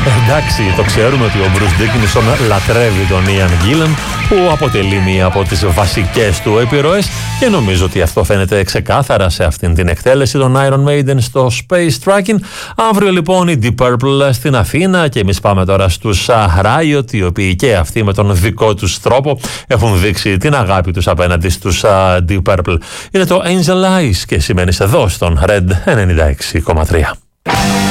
Εντάξει, το ξέρουμε ότι ο Bruce Dickinson λατρεύει τον Ian Gillan, που αποτελεί μία από τις βασικές του επιρροές, και νομίζω ότι αυτό φαίνεται ξεκάθαρα σε αυτήν την εκτέλεση των Iron Maiden στο Space Tracking. Αύριο λοιπόν η Deep Purple στην Αθήνα, και εμείς πάμε τώρα στους Riot, οι οποίοι και αυτοί με τον δικό τους τρόπο έχουν δείξει την αγάπη τους απέναντι στους Deep Purple. Είναι το Angel Eyes και σημαίνεις εδώ στον Red 96,3.